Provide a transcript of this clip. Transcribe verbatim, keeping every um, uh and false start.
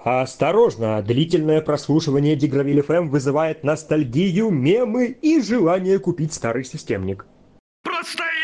Осторожно, длительное прослушивание Дигравиль эф эм вызывает ностальгию, мемы и желание купить старый системник. Просто